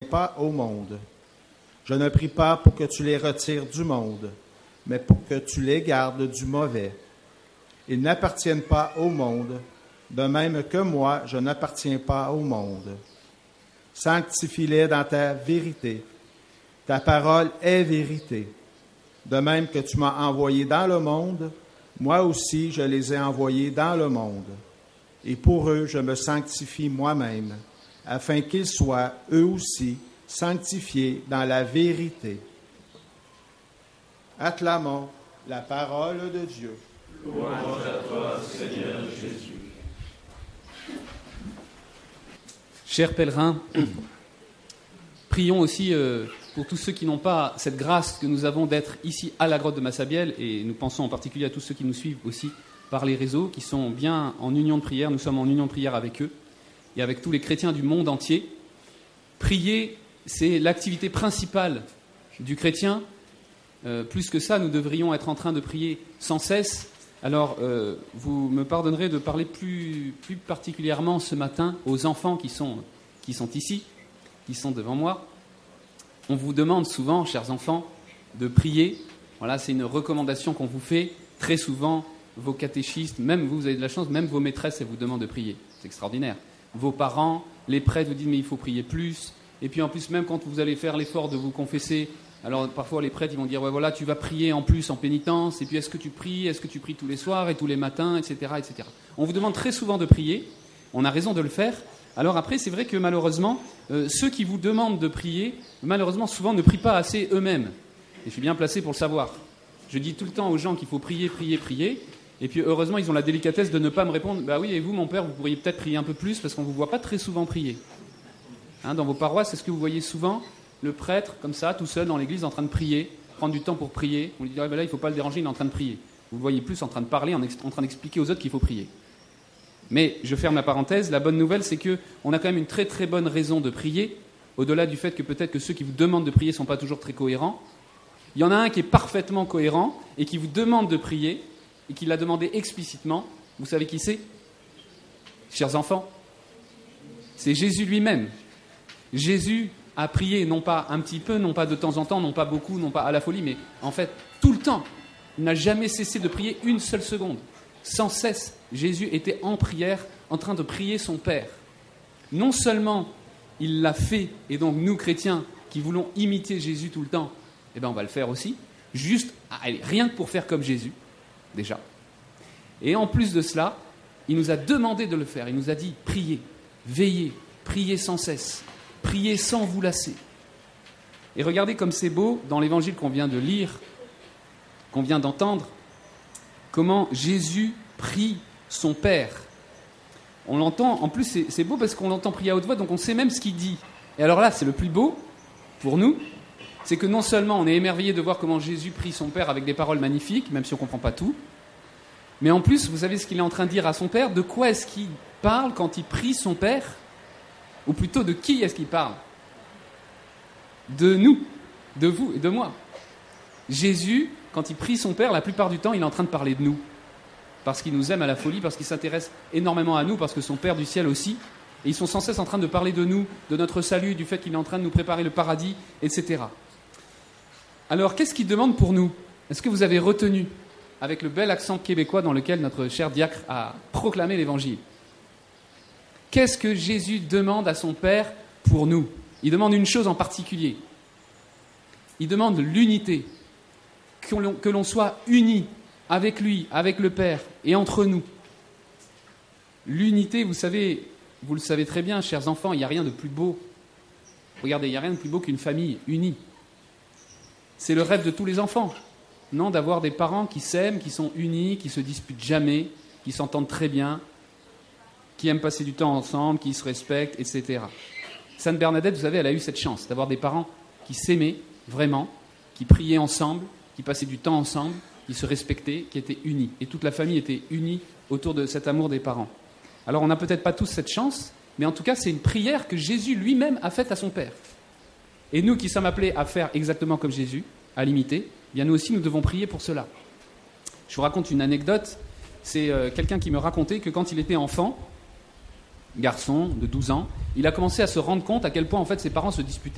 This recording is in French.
pas au monde. Je ne prie pas pour que tu les retires du monde, mais pour que tu les gardes du mauvais. Ils n'appartiennent pas au monde, de même que moi, je n'appartiens pas au monde. Sanctifie-les dans ta vérité. Ta parole est vérité. De même que tu m'as envoyé dans le monde, moi aussi je les ai envoyés dans le monde. Et pour eux, je me sanctifie moi-même, afin qu'ils soient, eux aussi, sanctifiés dans la vérité. Acclamons la parole de Dieu. Louange à toi, Seigneur Jésus. Chers pèlerins, prions aussi pour tous ceux qui n'ont pas cette grâce que nous avons d'être ici à la grotte de Massabielle, et nous pensons en particulier à tous ceux qui nous suivent aussi par les réseaux, qui sont bien en union de prière. Nous sommes en union de prière avec eux et avec tous les chrétiens du monde entier. Prier, c'est l'activité principale du chrétien. Plus que ça, nous devrions être en train de prier sans cesse. Alors, vous me pardonnerez de parler plus particulièrement ce matin aux enfants qui sont ici, qui sont devant moi. On vous demande souvent, chers enfants, de prier. Voilà, c'est une recommandation qu'on vous fait très souvent. Vos catéchistes, même vous avez de la chance, même vos maîtresses, elles vous demandent de prier. C'est extraordinaire. Vos parents, les prêtres vous disent, mais il faut prier plus. Et puis en plus, même quand vous allez faire l'effort de vous confesser, alors parfois les prêtres ils vont dire, ouais voilà, tu vas prier en plus en pénitence, et puis est-ce que tu pries tous les soirs et tous les matins, etc., etc. On vous demande très souvent de prier, on a raison de le faire. Alors après, c'est vrai que malheureusement, ceux qui vous demandent de prier, malheureusement souvent ne prient pas assez eux-mêmes. Et je suis bien placé pour le savoir. Je dis tout le temps aux gens qu'il faut prier, prier, prier, et puis heureusement ils ont la délicatesse de ne pas me répondre, bah oui, et vous mon père, vous pourriez peut-être prier un peu plus, parce qu'on ne vous voit pas très souvent prier. Dans vos paroisses, est-ce que vous voyez souvent le prêtre, comme ça, tout seul dans l'église, en train de prier, prendre du temps pour prier? On lui dit, là, il ne faut pas le déranger, il est en train de prier. Vous le voyez plus en train de parler, en train d'expliquer aux autres qu'il faut prier. Mais, je ferme la parenthèse, la bonne nouvelle, c'est qu'on a quand même une très très bonne raison de prier, au-delà du fait que peut-être que ceux qui vous demandent de prier ne sont pas toujours très cohérents. Il y en a un qui est parfaitement cohérent, et qui vous demande de prier, et qui l'a demandé explicitement. Vous savez qui c'est? Chers enfants, c'est Jésus lui-même. Jésus a prié, non pas un petit peu, non pas de temps en temps, non pas beaucoup, non pas à la folie, mais en fait, tout le temps. Il n'a jamais cessé de prier une seule seconde. Sans cesse, Jésus était en prière, en train de prier son Père. Non seulement il l'a fait, et donc nous, chrétiens, qui voulons imiter Jésus tout le temps, eh ben on va le faire aussi, juste, rien que pour faire comme Jésus, déjà. Et en plus de cela, il nous a demandé de le faire. Il nous a dit, priez, veillez, priez sans cesse. Priez sans vous lasser. Et regardez comme c'est beau, dans l'évangile qu'on vient de lire, qu'on vient d'entendre, comment Jésus prie son Père. On l'entend, en plus c'est beau parce qu'on l'entend prier à haute voix, donc on sait même ce qu'il dit. Et alors là, c'est le plus beau, pour nous, c'est que non seulement on est émerveillé de voir comment Jésus prie son Père avec des paroles magnifiques, même si on ne comprend pas tout, mais en plus, vous savez ce qu'il est en train de dire à son Père? De quoi est-ce qu'il parle quand il prie son Père? Ou plutôt, de qui est-ce qu'il parle? De nous, de vous et de moi. Jésus, quand il prie son Père, la plupart du temps, il est en train de parler de nous. Parce qu'il nous aime à la folie, parce qu'il s'intéresse énormément à nous, parce que son Père du ciel aussi. Et ils sont sans cesse en train de parler de nous, de notre salut, du fait qu'il est en train de nous préparer le paradis, etc. Alors, qu'est-ce qu'il demande pour nous? Est-ce que vous avez retenu, avec le bel accent québécois dans lequel notre cher diacre a proclamé l'Évangile? Qu'est-ce que Jésus demande à son Père pour nous? Il demande une chose en particulier. Il demande l'unité. Que l'on soit unis avec lui, avec le Père et entre nous. L'unité, vous le savez très bien, chers enfants, il n'y a rien de plus beau. Regardez, il n'y a rien de plus beau qu'une famille unie. C'est le rêve de tous les enfants, non? D'avoir des parents qui s'aiment, qui sont unis, qui ne se disputent jamais, qui s'entendent très bien, qui aiment passer du temps ensemble, qui se respectent, etc. Sainte Bernadette, vous savez, elle a eu cette chance d'avoir des parents qui s'aimaient vraiment, qui priaient ensemble, qui passaient du temps ensemble, qui se respectaient, qui étaient unis. Et toute la famille était unie autour de cet amour des parents. Alors on n'a peut-être pas tous cette chance, mais en tout cas c'est une prière que Jésus lui-même a faite à son Père. Et nous qui sommes appelés à faire exactement comme Jésus, à l'imiter, eh bien nous aussi nous devons prier pour cela. Je vous raconte une anecdote. C'est quelqu'un qui me racontait que quand il était enfant, garçon de 12 ans, il a commencé à se rendre compte à quel point en fait ses parents se disputaient